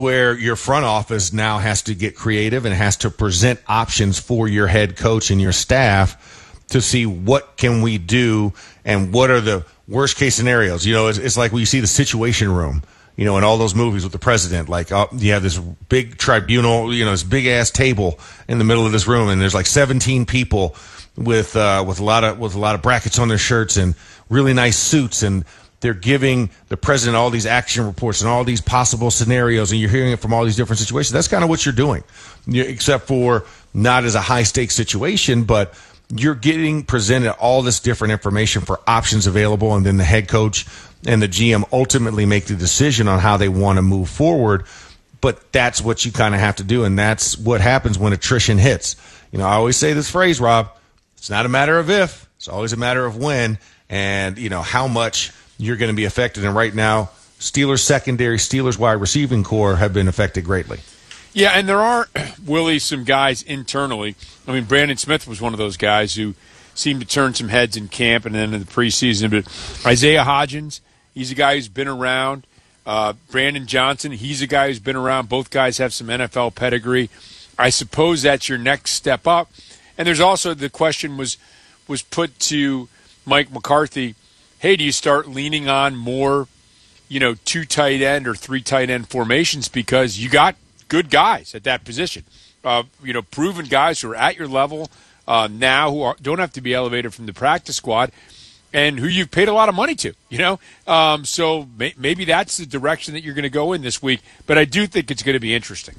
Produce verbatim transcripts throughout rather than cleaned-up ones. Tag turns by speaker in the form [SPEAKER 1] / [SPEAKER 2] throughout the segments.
[SPEAKER 1] where your front office now has to get creative and has to present options for your head coach and your staff to see what can we do and what are the worst case scenarios. You know, it's, it's like when you see the Situation Room, you know, in all those movies with the president, like uh, you have this big tribunal, you know, this big ass table in the middle of this room, and there's like seventeen people with uh, with a lot of with a lot of brackets on their shirts and really nice suits, and they're giving the president all these action reports and all these possible scenarios, and you're hearing it from all these different situations. That's kind of what you're doing, you, except for not as a high stakes situation, but you're getting presented all this different information for options available, and then the head coach and the G M ultimately make the decision on how they want to move forward. But that's what you kind of have to do, and that's what happens when attrition hits. You know, I always say this phrase, Rob, it's not a matter of if, it's always a matter of when, and, you know, how much you're going to be affected. And right now, Steelers secondary, Steelers wide receiving core have been affected greatly.
[SPEAKER 2] Yeah, and there are, Willie, some guys internally. I mean, Brandon Smith was one of those guys who seemed to turn some heads in camp and then in the preseason. But Isaiah Hodgins, he's a guy who's been around. Uh, Brandon Johnson, he's a guy who's been around. Both guys have some N F L pedigree. I suppose that's your next step up. And there's also the question was was put to Mike McCarthy, hey, do you start leaning on more, you know, two tight end or three tight end formations because you got good guys at that position, uh, you know, proven guys who are at your level uh, now, who are, don't have to be elevated from the practice squad, and who you've paid a lot of money to, you know. Um, so may, maybe that's the direction that you're going to go in this week. But I do think it's going to be interesting.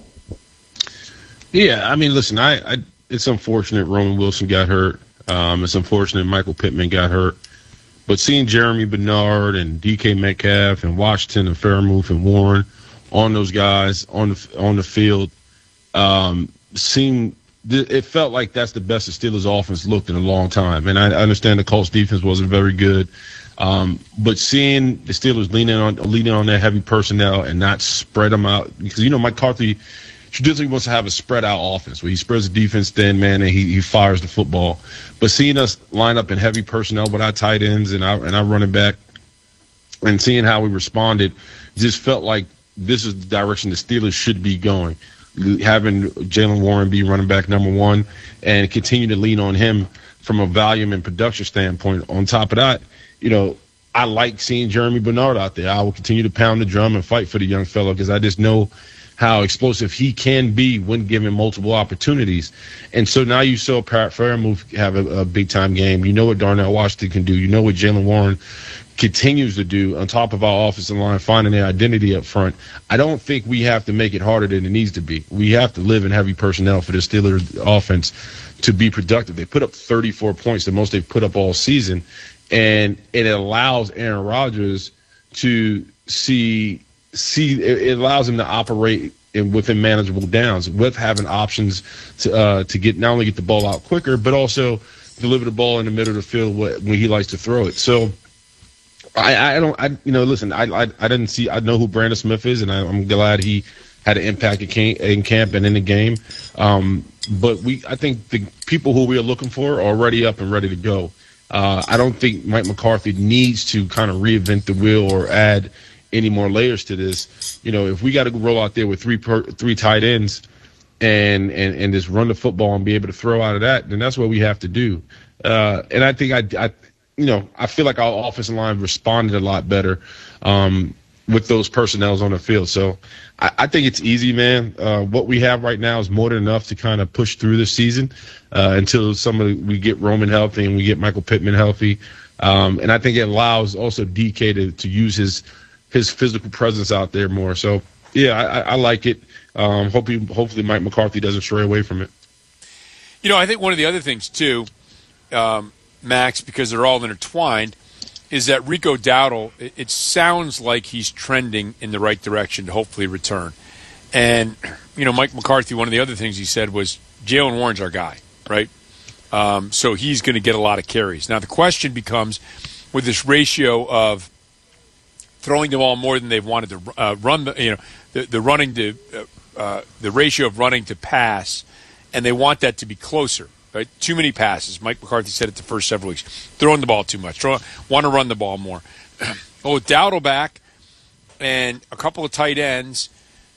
[SPEAKER 3] Yeah, I mean, listen, I, I it's unfortunate Roman Wilson got hurt. Um, it's unfortunate Michael Pittman got hurt. But seeing Jeremy Bernard and D K Metcalf and Washington and Fairmouth and Warren on those guys on the on the field, um, seemed it felt like that's the best the Steelers offense looked in a long time. And I understand the Colts defense wasn't very good, um, but seeing the Steelers leaning on leaning on their heavy personnel and not spread them out, because you know Mike McCarthy traditionally wants to have a spread out offense where he spreads the defense thin, man, and he, he fires the football. But seeing us line up in heavy personnel with our tight ends and our and our running back, and seeing how we responded, just felt like this is the direction the Steelers should be going. Having Jaylen Warren be running back number one and continue to lean on him from a volume and production standpoint. On top of that, you know, I like seeing Jeremy Bernard out there. I will continue to pound the drum and fight for the young fellow because I just know how explosive he can be when given multiple opportunities. And so now you saw Pat Fairmouth have a, a big-time game. You know what Darnell Washington can do. You know what Jaylen Warren continues to do on top of our offensive line, finding their identity up front. I don't think we have to make it harder than it needs to be. We have to live in heavy personnel for the Steelers offense to be productive. They put up thirty-four points, the most they've put up all season, and it allows Aaron Rodgers to see see it allows him to operate in, within manageable downs with having options to uh, to get not only get the ball out quicker, but also deliver the ball in the middle of the field when he likes to throw it. So I, I don't, I you know, listen, I, I I didn't see, I know who Brandon Smith is, and I, I'm glad he had an impact in camp and in the game. Um, but we, I think the people who we are looking for are already up and ready to go. Uh, I don't think Mike McCarthy needs to kind of reinvent the wheel or add any more layers to this. You know, if we got to roll out there with three per, three tight ends and, and and just run the football and be able to throw out of that, then that's what we have to do. Uh, and I think I, I, you know, I feel like our offensive line responded a lot better um, with those personnels on the field. So I, I think it's easy, man. Uh, what we have right now is more than enough to kind of push through this season uh, until somebody we get Roman healthy and we get Michael Pittman healthy. Um, and I think it allows also D K to, to use his his physical presence out there more. So, yeah, I, I like it. Um, hopefully, hopefully Mike McCarthy doesn't stray away from it.
[SPEAKER 2] You know, I think one of the other things, too, um, Max, because they're all intertwined, is that Rico Dowdle, it, it sounds like he's trending in the right direction to hopefully return. And, you know, Mike McCarthy, one of the other things he said was, Jaylen Warren's our guy, right? Um, so he's going to get a lot of carries. Now, the question becomes, with this ratio of throwing the ball more than they've wanted to uh, run, the, you know, the, the running to uh, uh, the ratio of running to pass, and they want that to be closer. Right? Too many passes. Mike McCarthy said it the first several weeks. Throwing the ball too much. Throw, want to run the ball more. Oh, Dowdle back and a couple of tight ends